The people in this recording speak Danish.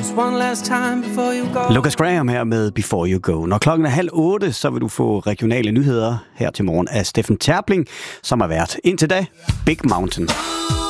Just one last time before you go. Lucas Graham her med Before You Go. Når klokken er 7:30, så vil du få regionale nyheder her til morgen af Steffen Terpling, som har været indtil da Big Mountain.